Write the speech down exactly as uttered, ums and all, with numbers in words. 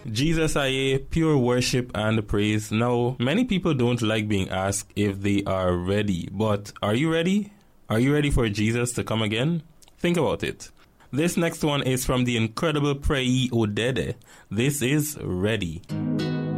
Jesus Aye, pure worship and praise. Now, many people don't like being asked if they are ready, but are you ready? Are you ready for Jesus to come again? Think about it. This next one is from the incredible Prei Odede. This is Ready.